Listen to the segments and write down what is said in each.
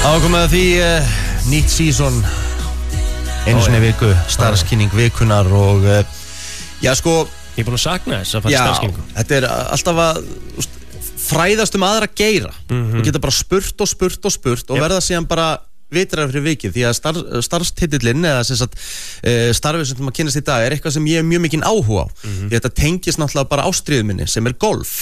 Ákomið að því nýtt season einu sinni viku, starfskynning vikunar og já sko Ég búin að sakna þess að fara í starfskynningu. Þetta alltaf að fræðast aðra geira og geta bara spurt og verða síðan bara vitrar fyrir vikið því að starfstitillinn eða sem sagt starfið sem maður kynnast í dag eitthvað sem ég hef mjög mikinn áhuga á því þetta tengist náttúrulega bara ástríðu minni sem golf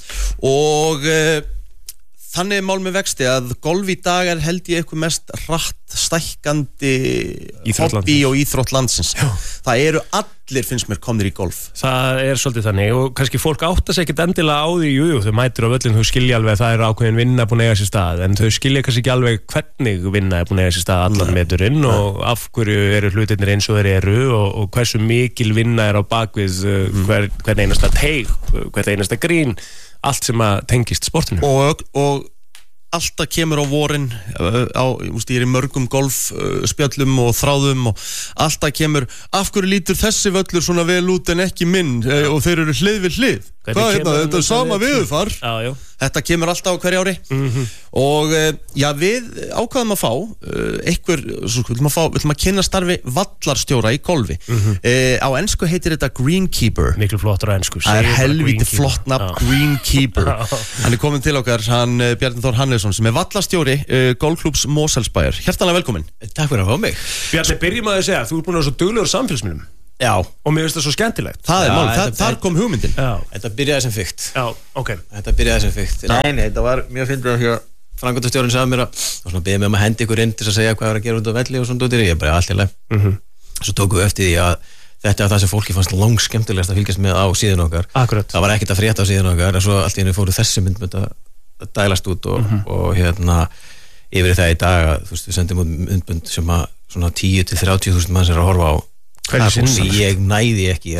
og þannig mál með vexti að golf í dag held ég eitthvað mest hratt stækkandi hobby og íþrótt landsins. Það eru allir, finnst mér, komnir í golf. Það svolítið þannig og kannski fólk áttar sig ekkert endilega á því, jú, þau mætir á völlin, þau skilja alveg að það eru ákveðin vinna búin að eiga sér stað, en þau skilja kannski ekki alveg hvernig vinna búin að eiga sér stað allan meturinn og af hverju eru hlutirnir eins og þeir eru og hversu mikil vinna á bakvið hvern einasta teig, hvern einasta grín, allt sem að tengist sportinu. Og alltaf kemur á vorin ég í mörgum golfspjöllum og þráðum og alltaf kemur af hverju lítur þessi völlur svona vel út en ekki minn og þeir eru hlið við hlið þetta sama viðfar þetta kemur alltaf á hverju ári og já við ákvaðum að fá við ætlum að kynna starfi vallarstjóra í golfi á ensku heitir þetta greenkeeper miklu flottur á ensku það helviti flott nafn greenkeeper hann komin til okkar, hann Bjarni Þór Hannesson sem vallarstjóri golfklúbbs Mosfellsbæjar. Hjartanlega velkomin. Takk fyrir að fá mig. Bjarni, byrjum að segja, þú búin að vera svo duglegur á samfélagsmiðlum. Já. Og mér finnst það svo skemmtilegt. Það mál, þar kom hugmyndin. Já. Þetta byrjaði sem fikt. Já, ok. Þetta byrjaði sem fikt. Nei, þetta var mjög fyndið að framkvæmdastjórinn sagði mér að beðið mig að hendi ykkur inn til að segja hvað var að gera út á velli og svona dóttir. Ég bara allt í lagi. Svo tókum við eftir því að þetta var það sem fólki fannst langskemmtilegast að fylgjast með á síðan okkar. Akkurat. Það var ekkert að frétta á síðan okkar, en svo allt í einu fóru þessi myndbönd að dælast út og yfir það í dag að þú veist við sendum út myndbönd sem að svona 10-30.000 manns að horfa á ég næði ekki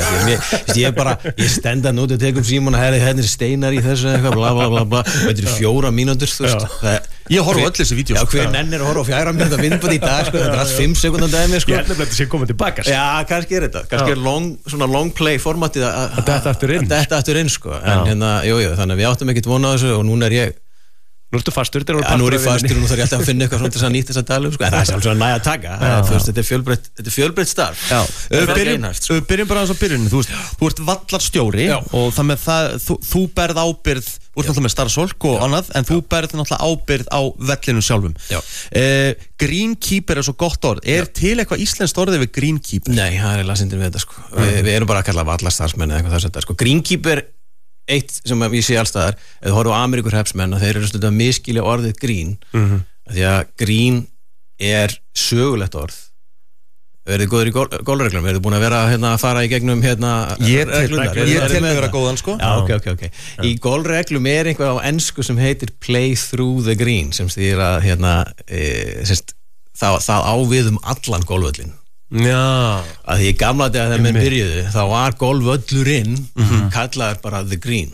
ég stend að núti og tekum símon að hérna steinar í þessu eitthvað bla bla bla bla og þetta eru 4 mínútur þú veist ég horfa öll þessi vídeó hver nennir að horfa á 4 mínútur myndbönd í dag þetta er allt 5 sekúndan dæmi ég er nefnilega sem komið tilbaka já kannski þetta kannski svona long play formatið að detta aftur inn en jú þannig að við áttum ekkert vona á þessu og núna ég Nú ertu fastur, nú er ég fastur og nú þarf ég alltaf að finna eitthvað svona til að nýta þess að tala en það er sjálfsög að næja að taka þetta er fjölbreytt starf Við byrjum bara aðeins á byrjunni þú ert vallarstjóri og það með það þú berð ábyrgð þú ert náttúrulega með starfsfólk og annað en þú berð náttúrulega ábyrgð á vellinu sjálfum Greenkeeper svo gott orð til eitthvað íslenskt orðið við Greenkeeper? Nei, það er lasindin við þetta við erum bara að kalla vallarstarfsmenn eða eitthvað þess að Greenkeeper eitt sem ég sé allstaðar ef þú horfum á Ameríkur hreppsmenn að þeir eru stundum að miskilja orðið grín því að grín er sögulegt orð verið góður í golfreglum verið búin að vera að fara í gegnum ég tel með vera góðan sko já, ok í golfreglum er einhvað á ensku sem heitir play through the green sem þýðir að það á við allan golfvöllin Já að því í gamla dag þegar menn byrjuðu þá var golfvöllurinn kallaður bara the green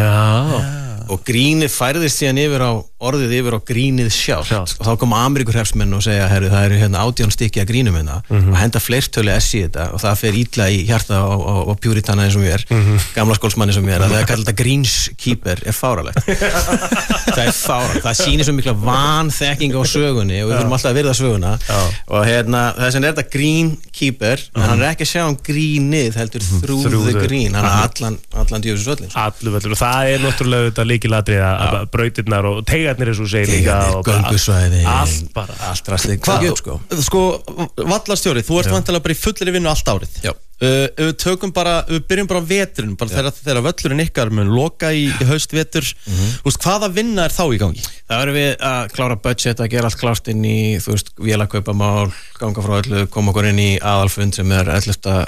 og grínið færðist síðan orðið yfir á grínið sjálft og þá kom Ameríkur hreppsmenn og segja það eru 18 stykki að grínum og henda fleirtölu S í þetta og það fer illa í hjarta og pjúritana eins og mér gamla skólsmanni sem mér að það er kallað greenskeeper er fáralegt það er fáralegt, það sýnir svo mikla vanþekking á sögunni og við þurfum alltaf að virða söguna og þess vegna er þetta greenkeeper en hann er ekki að sjá grínið heldur through the green hann er allan djöfusvöllin og það er náttúrulega þetta líkilatrið að brautirnar og teigarnir eins og segir líka og göngusvæði allt rastlið sko vallarstjóri, þú ert vantilega bara í fullir vinnu allt árið við byrjum bara á veturinn þegar völlurinn ykkar mun loka í haustvetur hvaða vinna þá í gangi? Það verður við að klára budget að gera allt klárt inn í vélaköpamál ganga frá öllu, koma okkur inn í aðalfund sem er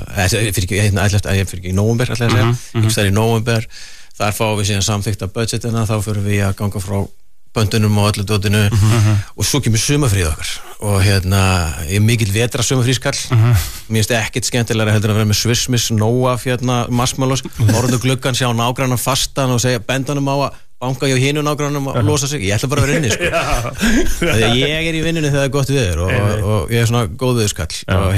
11. í nóvember í nóvember þar fáum við síðan samþykkt að budgetina þá fyrir við að ganga frá böndunum og öllu dótinu og svo kemur sumarfríð okkar og ég er mikill vetra sumarfrískall mér finnst ekkert skemmtilega heldur að vera með Swissmiss, Nóaf, marshmallows orðu gluggan, sjá nágrannan fastan og segja bendunum á að banka hjá hinu nágrannum og losa sig, ég ætla bara að vera inni þegar ég er í vinnunni þegar það er gott viður og ég er svona góð viðurskall og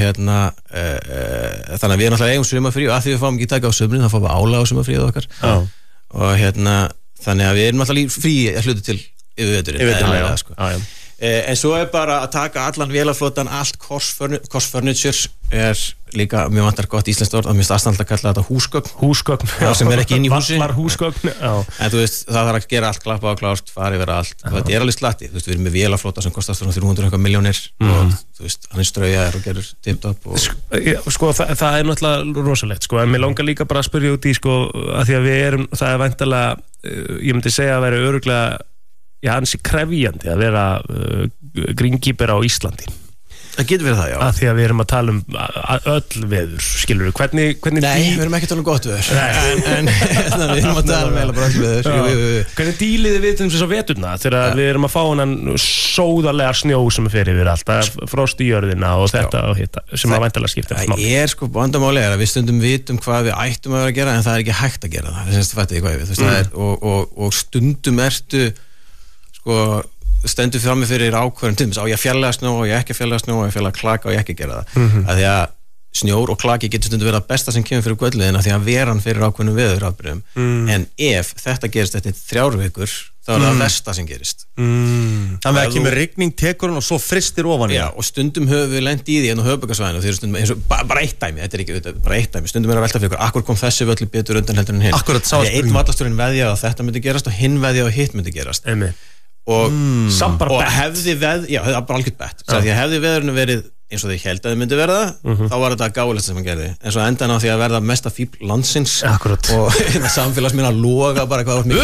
þannig að við náttúrulega eigum sumarfrí og að því við fáum ekki taka á sumrin þá fáum við álag á sumarfríð okkar og þannig að við erum alltaf frí að hluta til yfir veturinn En svo bara að taka allan vélarflotan, allt Korsfurniture líka, mér vantar gott íslenskt orð, að mér finnst aðstæðanlega að kalla þetta húsgögn sem ekki inn í húsi en þú veist, það þarf að gera allt klappa og klárt, fara yfir allt og þetta alveg slatti, þú veist, við erum með vélarflota sem kostar 300 milljónir og þú veist, hann straujaður og gerur tipptopp og... Sko, það náttúrulega rosalegt, sko, en mér langar líka bara að spyrja út í, sko, að því að við erum, það væntanlega, ég myndi segja að vera örugglega, ansi krefjandi að vera greenkeeper á Íslandi. Það getur verið það, já. Að því að við erum að tala öll veður, skilur við, hvernig Nei, við erum ekki að tala gott veður en við erum að tala bara öll veður Hvernig díliði við til þess að veturna þegar við erum að fá hann sóðarlega snjó sem fer yfir alltaf, frost í jörðina og þetta og hitta, sem að væntanlega skipta Það er sko vandamáli að við stundum vitum hvað við ættum að vera að gera en það er ekki hægt að gera það og stundum ertu sko stendur frammi fyrir ákvörðum til þess á ég að fjarlæga snjó og ég ekki að fjarlæga snjó og ég fjarlæga klaka og ég ekki að gera það að því að snjór og klaki getur stundum verið að besta sem kemur fyrir gullliðina því að veran fyrir ákvörðum veðurafbrigðum en ef þetta gerist eftir 3 vikur þá er það versta sem gerist Þannig að kemur rigning, tekur hann og svo fristir ofan í og stundum höfum við lent í því en á höfuðborgarsvæðinu þegar stundum eins og bara eitt dæmi þetta er ekki bara eitt dæmi stundum er að velta fyrir akkur kom þessi völlu betur undan heldur en hinn einn vallastjórinn veðjaði að þetta myndi gerast og hinn veðjaði að hitt myndi gerast og hefði bara algjört bett því að hefði veðurinn verið eins og þau held að þau myndi verða þá var þetta gáðilegt sem hann gerði en svo endan á því að verða mesta fíbl landsins og samfélagsminn að loga bara hvað var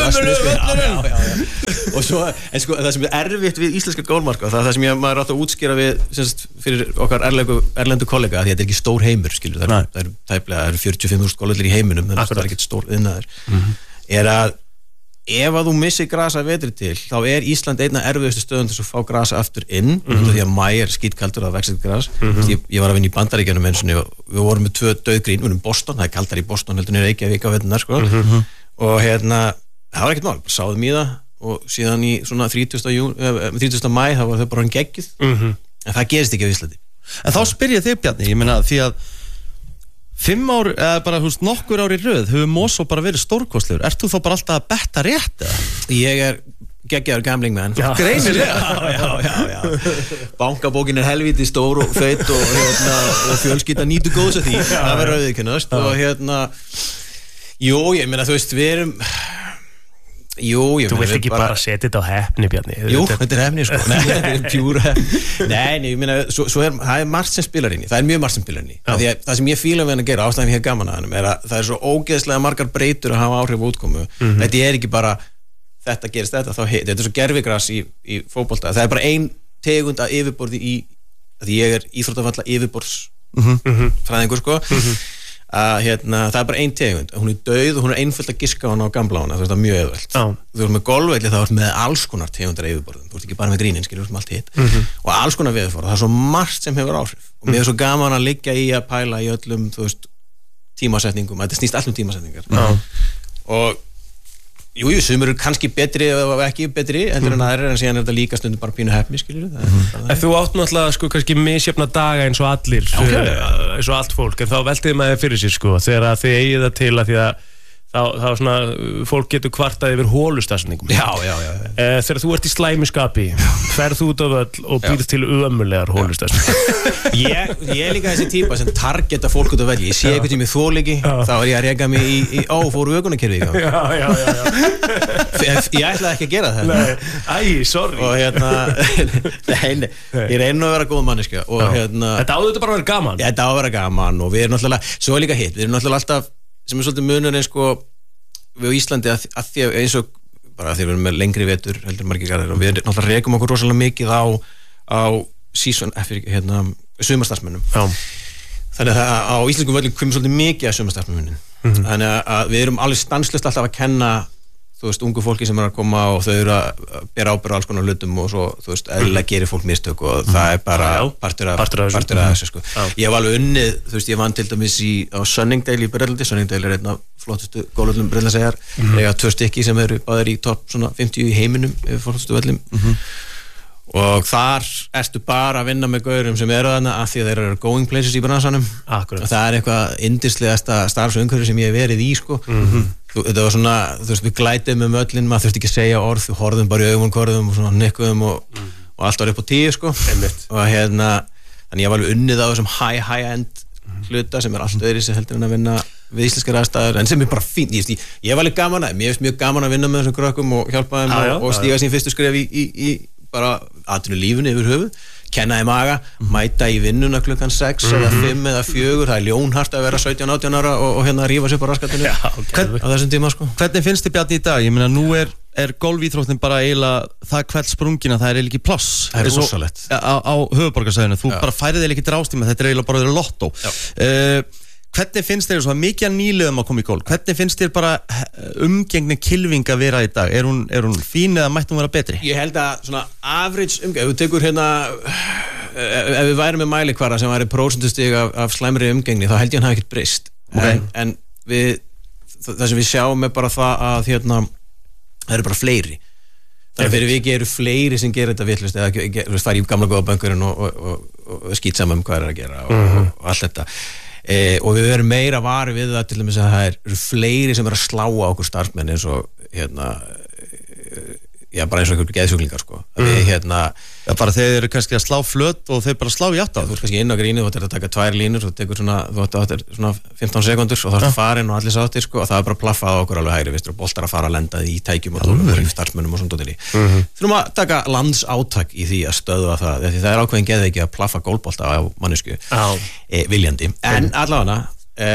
mikið og svo en sko það sem er erfitt við íslenska gólmarka það sem maður átt að útskýra við fyrir okkar erlendu kollega því að þetta er ekki stór heimur skilur það eru 45.000 gólvöllir í heiminum þannig að það er ekki stór iðnaður er að ef að þú missir grasa vetri til þá er Ísland einna erfiðustu stöðum til að fá grasa aftur inn því að maí er skítkaldur að vexið gras ég var að vinna í Bandaríkjunum eins og við vorum með 2 dauðgrín, við vorum í Boston það er kaldar í Boston heldur niður Reykjavík á veturnar sko. Og það var ekkert mál bara sáðum í það og síðan í svona 30. maí þá var þau bara geggjuð en það gerist ekki á Íslandi En þá spyr ég þig Bjarni, ég meina því að 5 ár, eða bara nokkur ár í röð hefur Mosó bara verið stórkostlegur ert þú þá bara alltaf að betta rétt eða? Ég er geggjaður gambling menn greinilega já. Bankabókin er helviti stór og feit og fjölskylda nýtu góðs að því það verður auðvitað og ég meina þú veist við erum Þú vilt ekki bara setja þetta á heppni Bjarni þetta er heppni sko þetta er pjúra heppni Nei, ég meina, það er margt sem spilar inn í það er mjög margt sem spilar inn í það sem ég fíla við hann að gera, ástæðan ég hef gaman að hann er að það er svo ógeðslega margar breytur að hafa áhrif á útkomu þetta er ekki bara, þetta gerist þetta er svo gervigras í fótbolta það er bara ein tegund af yfirborði því ég er íþróttafalla yfirborðs fræðingur sko að það er bara ein tegund hún er dauð og hún er einföld að giska á hana á gamla hana það er mjög auðvelt þú ert með golfvelli þá ert með alls konar tegundar yfirborðum þú ert ekki bara með grínin skilur með allt hitt og alls konar veðurfar það er svo margt sem hefur áhrif og mér er svo gaman að liggja í að pæla í öllum þú veist tímasetningum þetta snýst allum tímasetningar og sumur eru kannski betri eða ekki betri heldur en aðrir en síðan er þetta líka stundum bara pínu heppni skilur En þú átt náttúrulega sko kannski misjafna daga eins og allir eins og allt fólk en þá veltiði maður fyrir sér sko þegar þið eigið það til að því að þá svona fólk getur kvartað yfir hólustarsningum þegar þú ert í slæmiskapi ferð þú út á völl og býrð til ömurlegar hólustarsningar ég er líka þessi típa sem targeta fólk út á völli ég sé eitthvað tímið þóleiki þá er ég að reka mig í fóru vökunarkerfi ég ætlaði ekki að gera það sorry og ég reyna að vera góð manneska þetta áður þetta bara að vera gaman þetta á að vera gaman og við erum náttúrulega svo líka hitt, við erum náttúrulega alltaf sem er svolítið munur eins sko við á Íslandi að því að eins og bara að því við erum með lengri vetur heldur margir garðir og við náttúrulega rekum okkur rosalega mikið á season sumarstarfsmönnum þannig að á íslenskum völlum komum svolítið mikið af sumarstarfsmönnum þannig að við erum alveg stanslaust alltaf að kenna þú veist, ungu fólki sem er að koma og þau eru að bera ábyrgð á alls konar hlutum og svo, þú veist, eðlilega gerir fólk mistök og það er bara partur af þessu sko. Ég hef alveg unnið, þú veist, ég vann til dæmis á Sunningdale í Breiðholti. Sunningdale er einn af flottustu golfvöllum Breiðholtseyjar. Ég hafa 2 stykki sem eru báðir í topp svona 50 í heiminum yfir flottustu völlum. Og þar ertu bara að vinna með gaurum sem eru þarna af því að þeir eru going places í bransanum. Og það er eitthvað yndislegasta starfsumhverfi sem ég hef verið í sko. Þetta var svona, þú veist, við glætum með möllin, maður þurfti ekki að segja orð, við horfðum bara í augun korðum og svona nikkuðum og og allt var upp á 10 sko og þannig ég var alveg unnið á þessum high-end hluta sem allt öðri sem heldur en að vinna við íslenskar aðstæður, en sem bara fínt ég var alveg gaman að, mér finnst mjög gaman að vinna með þessum krökkum og hjálpa þeim og stíga sín fyrstu skref í bara atvinnulífinu yfir höfuð, kenna þeim maga mæta í vinnuna klukkan 6 eða 5 eða 4, það ljónhart að vera 17-18 ára og rífa sér på raskatinu á þessum tíma sko. Hvernig finnst þið Bjarni í dag? Ég meina nú er golfíþróttin bara eiginlega það kveld sprungina, það er eiginlega ekki pláss. Það er rosalegt. Á höfuðborgarsvæðinu, þú bara færið þér ekki drástíma, þetta er eiginlega bara lottó. Hvernig finnst þér, svo mikið nýliðum að koma í golf, hvernig finnst þér bara umgengni kylfing að vera í dag? Er hún fín eða mætti hún vera betri? Ég held að svona average umgengni, ef við tekur ef við værum með mælikvarða sem væri prósentustig af slæmri umgengni, þá held ég hann hafi ekkert breyst. En það sem við sjáum bara það að það eru bara fleiri. Þannig fyrir vikið eru fleiri sem gerir þetta vitlaust eða fara í gamla góða bönkurinn og skýt saman hvað að gera og allt þetta. Og við verum meira vari við það til dæmis að það eru fleiri sem að slá á okkur starfsmenn eins og bara eins og einhverjum geðsjúklingar sko. Við bara þeir eru kannski að slá flöt og þeir bara slá í átt á. Þú ert kannski inn á grínu, þú ættir að taka 2 línur og tekur þú ættir svona 15 sekundur og þá ertu farin og allir sáttir sko og það er bara plaffað á okkur alveg hægri vistur og boltar að fara að lenda í tækjum og tólum og í starfsmönnum og svona dóttir í. Þurfum að taka landsátak í því að stöðva það því það er ákveðin geð ekki að plaffa gólbolta á mannesku viljandi. En allavega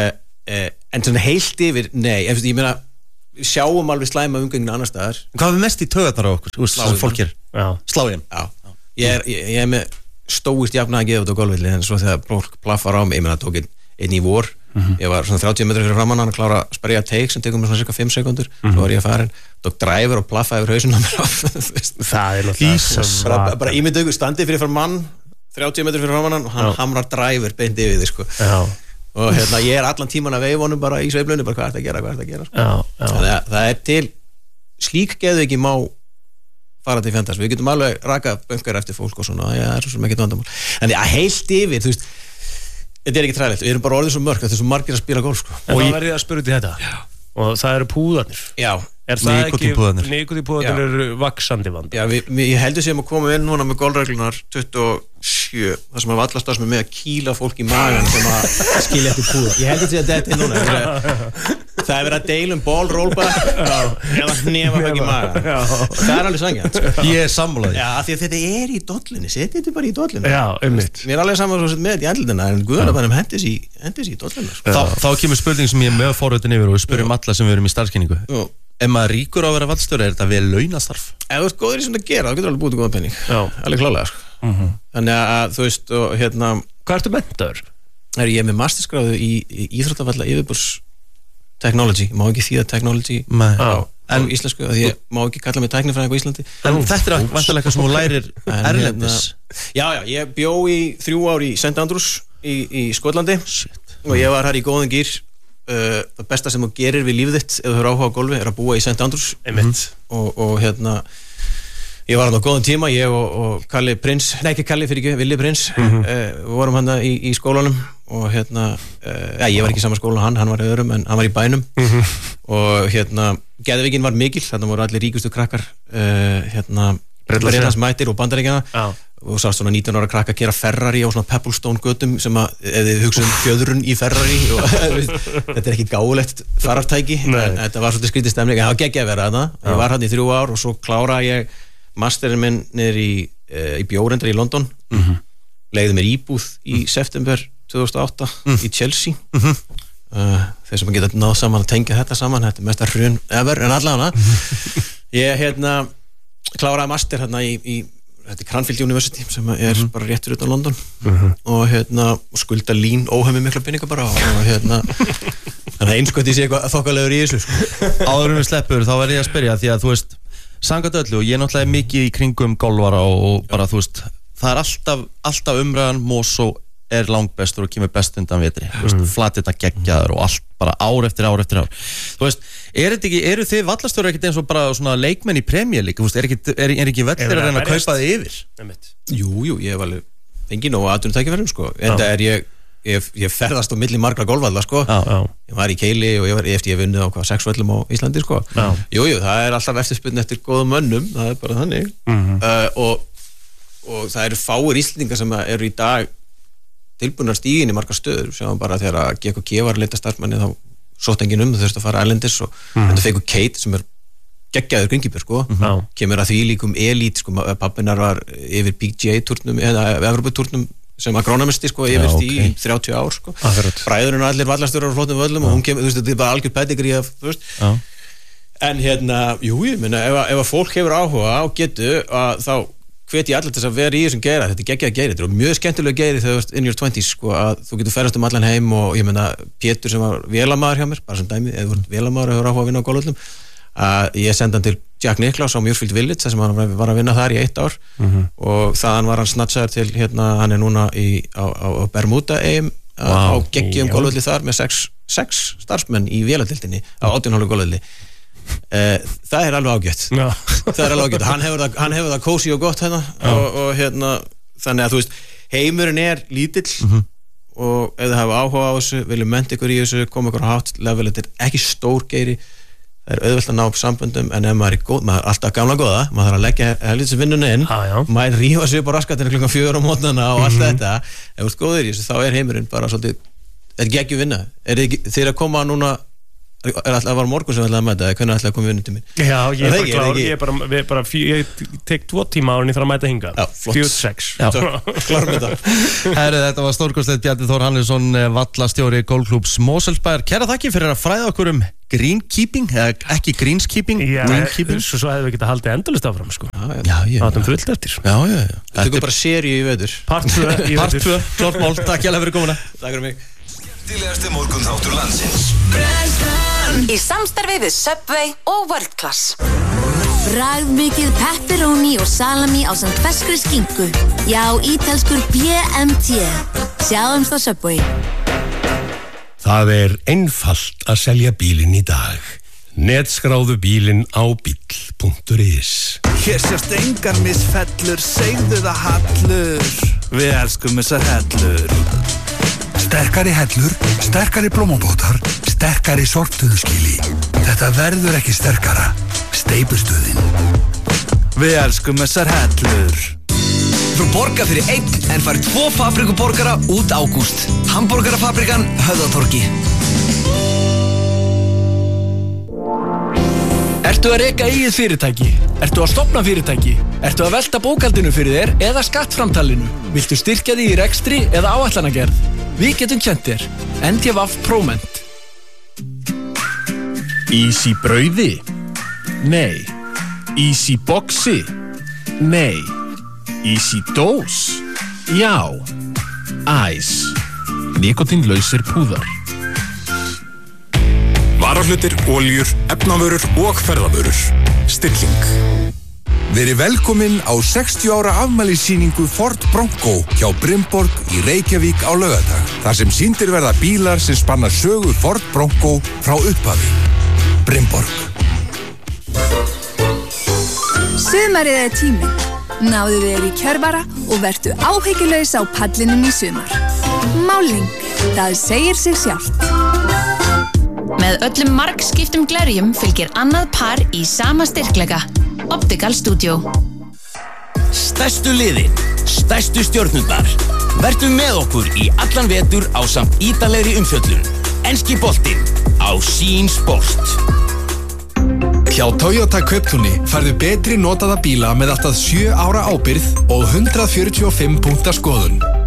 en svona heilt yfir, nei, ég meina við sjáum alveg slæma umgengni annar staðar. Hvað er mest í taugarnar á okkur? Sem fólk sláin? Já. Ég er með stóist jafna að gefa út á golfvelli en svo þegar fólk plaffar á mig, ég meina tók einn í vor, ég var svona 30 metrar fyrir framann hann að klára að sperja teik sem tekur mér svona cirka 5 sekundur, svo var ég að farin tók driver og plaffaði yfir hausinn á mér. Það er náttúrulega bara ímyndu ykkur standi fyrir mann 30 metrar fyrir framann hann og hann hamrar driver beint yfir þig sko. Og ég er allan tíman að veifa honum bara í sveiflunni, bara hvað er þetta að gera sko. Þannig að það er til slík geðveiki má fara til fjandans, við getum alveg raka bönkar eftir fólk og svona, það er svo sem ekkert vandamál. En það heilt yfir, þú veist þetta er ekki træðilegt, við erum bara orðið svo mörg það er svo margir að spila golf sko. En þá verður ég að spyrja út í þetta og það eru púðarnir. Já. Er það ekki, nikótínpúðarnir eru vaxandi vandi? Já, ég heldur sem að koma inn núna með golfreglunar 27, þar sem að vallast það sem er með að kýla fólk í magan sem að skilja eftir púðar. Ég heldur sem að þetta er núna það er verið að deila rollback eða hnefa ekki magan. Það er alveg sanngjarnt sko. Ég er sammálaður. Já, af því að þetta er í dollinni, setja þetta bara í dollinni. Já, einmitt. Mér er alveg saman svo með þetta í andlutuna en guðana bara hendis í dollina sko. Þá kemur spurning sem ég er með forröðin yfir og við spyrjum alla sem við erum í starfskynningu. Ef maður ríkur á að vera valdstjóri, er þetta vel launastarf? Ef þú ert góður í svona að gera, þá getur alveg búið góða penning. Alveg klálega sko. Þannig að þú veist og Hvað ertu menntaður? Ég er með masterskráðu í íþróttafalla yfirbúrs technology, ég má ekki þýða technology á íslensku, því ég má ekki kalla mig tæknifræðing á Íslandi. En þetta er vantilega eitthvað sem þú lærir erlendis? Já, ég bjó í 3 ár í St. Andrews í Skotlandi og ég var í góðan gýr. Það besta sem þú gerir við lífið þitt ef þú hefur áhuga á golfi er að búa í St. Andrews og ég var hann á góðan tíma, ég og Kalli Prins, nei ekki Kalli fyrir ekki, Villi Prins við vorum hann í skólanum og ég var ekki í sama skóla hann var í öðrum en hann var í bænum og geðveikin var mikil, þarna voru allir ríkustu krakkar Bretlands mættir og Bandaríkjana og sást svona 19 ára krakka að gera Ferrari á svona Pebblestone götum sem að ef þið hugsa fjöðrun í Ferrari og þetta er ekki gáulegt farartæki en þetta var svolítið skrítið stemning en það var geggjað að vera þarna ég var hann í 3 ár og svo kláraði ég masterinn minn niður í bjórendar í London leigði mér íbúð í september 2008 í Chelsea þeir sem geta náð saman að tengja þetta saman þetta er mest að hrun ever en allavega ég kláraði master hérna í þetta er Cranfield University sem er bara réttur utan London og skulda lín óhemmi mikla peninga bara og þannig að einskvætti sé eitthvað þokkalegur í þessu sko. Áður við sleppur þá verð ég að spyrja því að þú veist samkvæmt öllu og ég náttúrulega mikið í kringum golfara og bara þú veist það er alltaf umræðan Mosó er langbestur og kemur best undan vetri flatirna geggjaður og allt bara ár eftir ár þú veist, eru þið vallastjóri ekkert eins og bara svona leikmenn í Premier League, er ekki vellir að reyna að kaupa þið yfir? Jú, ég hef alveg engin og atvinnutækifærum sko, en það er ég ferðast á milli margra golfvalla sko ég var í Keili og ég vunnið á 6 völlum á Íslandi sko jú, það er alltaf eftirspurn eftir góðum mönnum, það er bara þannig og og það eru fáir Íslendingar sem eru í dag tilbúnar stígin í margar stöður, sjáum bara þegar GKG var að leita starfsmanni þá sótt enginn þau þurftu að fara erlendis og þetta fengur Kate sem geggjaður Gringibjörg sko, kemur að því líkum elít sko, pappinar var yfir PGA-túrnum eða Evropatúrnum sem agrónomisti sko, yfir því í 30 ár sko, bræðurinn og allir vallarstjórar á flottum völlum og hún kemur, þú veist, þetta bara algjör pedigree af, þú veist, en ég meina, ef að fólk hefur áhuga á getu, þá hvet ég allir til að vera í þessum geira, þetta geggjaði geiri, þetta er mjög skemmtilega geiri þegar þú ert in your 20s sko, að þú getur ferðast allan heim og ég meina, Pétur sem var vélamaður hjá mér, bara sem dæmi, eða þú ert vélamaður og hefur áhuga að vinna á golfvöllum, ég sendi hann til Jack Nicklaus á Muirfield Village þar sem hann var að vinna þar í 1 ár og þaðan var hann snatchaður til hann er núna á Bermuda-eyjum á geggjum golfvölli þar með 6 starfsmenn í véladildinni á 18 hólu golfvölli. Það er alveg ágætt það er alveg ágætt, hann hefur það kósi og gott og þannig að þú veist, heimurinn er lítill og ef þið hafa áhuga á þessu, viljum mennta ykkur í þessu, koma ykkur á hátt level, þetta er ekki stór geiri, það er auðvelt að ná upp samböndum, en ef maður er góð, maður er alltaf gamla góða, maður þarf að leggja helvits vinnuna inn, maður rífa sig upp á raskatinu klukkan 4 á mótnana og allt þetta, ef þú ert góður í þessu, þá er heimurinn bara svolítið, þetta er geggjum vinna, þeir að koma núna er alltaf að var morgun sem ætlaði að mæta eða hvernig ætlaði að koma vinnu til mín? Já, ég er bara ég tek 2 tíma ára en ég þarf að mæta hingað. Já, flott. 4-6. Klárum þetta. Herri, þetta var stórkostlegt Bjarni Þór Hannesson, vallastjóri golfklúbbs Mosfellsbæjar. Kæra þakkir fyrir að fræða okkur greenkeeping, eða ekki greenskeeping, greenkeeping. Svo hefur við getað haldið endalaust áfram, sko. Já. Áttum fullt eftir. Já. Þetta er bara seríu í vetur. Part 2, klart mál. Takk hjá fyrir komuna. Takk fyrir mig. Skemmtilegasti morgunþáttur landsins. Í samstarfi við Subway og World Class. Bragðmikið pepperoni og salami ásamt ferskri skinku. Já, ítalskur BMT. Sjáumst á Subway. Það er einfalt að selja bílinn í dag. Netskráðu bílinn á bíll.is. Hér sést engar misfellur, segðu það hallur. Við elskum þessar hellur. Sterkari hellur, sterkari blómabótar, sterkari sorptuðuskili. Þetta verður ekki sterkara. Steypustöðin. Við elskum þessar hellur. Þú borgar fyrir 1 en fær 2 fabrikuborgara út ágúst. Hamborgarafabrikan Höfðatorgi. Ertu að reka eigið fyrirtæki? Ertu að stofna fyrirtæki? Ertu að velta bókhaldinu fyrir þér eða skattframtalinu? Viltu styrkja því í rekstri eða áætlanagerð? Við getum kennt þér. NTVAF Próment. Ís í brauði? Nei. Ís í boxi? Nei. Ís í dós? Já. Æs. Nikotínlausir púðar. Varahlutir, oljur, efnavörur og ferðavörur. Stilling. Verið velkomin á 60 ára afmælissýningu Ford Bronco hjá Brimborg í Reykjavík á laugardag. Þar sem sýndir verða bílar sem spanna sögu Ford Bronco frá upphafi. Brimborg. Sumarið er tíminn. Náðu þér í kjörvara og vertu áhyggjulaus á pallinum í sumar. Máling. Það segir sig sjálft. Með öllum margskiptum glerjum fylgir annað par í sama styrkleika. Optical Studio. Stærstu liðin, stærstu stjörnurnar. Vertu með okkur í allan vetur á samt ítalegri umfjöllun. Enski boltinn á Sín Sport. Hjá Toyota Kauptúni færðu betri notaða bíla með allt að 7 ára ábyrgð og 145 punkta skoðun.